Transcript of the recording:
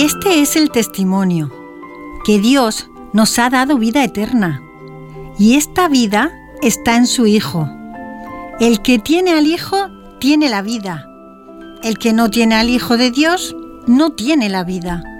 Este es el testimonio, que Dios nos ha dado vida eterna, y esta vida está en su Hijo. El que tiene al Hijo tiene la vida. El que no tiene al Hijo de Dios no tiene la vida.